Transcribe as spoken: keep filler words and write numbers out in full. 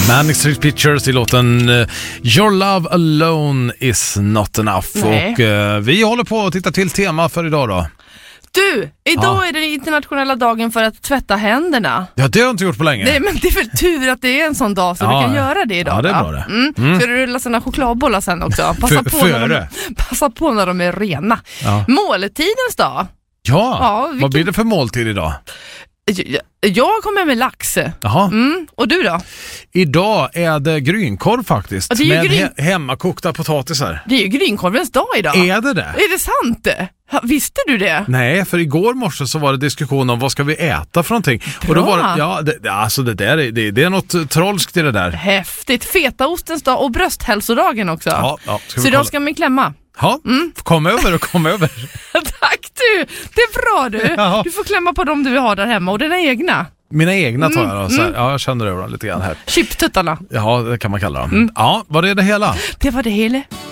Manic Street Pictures i låten uh, Your Love Alone Is Not Enough. Nej. Och uh, vi håller på att titta till tema för idag då. Du, idag Ja. är det internationella dagen för att tvätta händerna. Ja, det har jag inte gjort på länge. Nej, men det är väl tur att det är en sån dag så Ja, du kan ja. göra det idag. Ja, det är va? bra det. Mm. Mm. Ska du rulla såna chokladbollar sen också? Passa, F- på när före. de, passa på när de är rena. Ja, Måltidens dag. ja. Ja, vilken- Vad blir det för måltid idag? Jag, jag kommer med lax. Jaha. Mm. Och du då? Idag är det grynkorv faktiskt. Ja, det är ju med gryn- he- hemmakokta potatisar. Det är ju grynkorvens dag idag. Är det det? Är det sant? Ha, visste du det? Nej, för igår morse så var det diskussion om vad ska vi äta för någonting. Och då var det, ja, det, det- alltså det där är, det, det är något trolskt i det där. Häftigt. Fetaostens dag och brösthälsodagen också. Ja, ja, ska vi så idag kolla? ska vi klämma. Ja, kom över och kom över. Tack du, det är bra du. Ja. Du får klämma på dem du har där hemma och dina egna. Mina egna tar jag då. Så här, mm. ja, jag känner över dem lite grann här. Chiptuttarna. Ja, det kan man kalla dem. Ja, var det det hela? Det var det hela.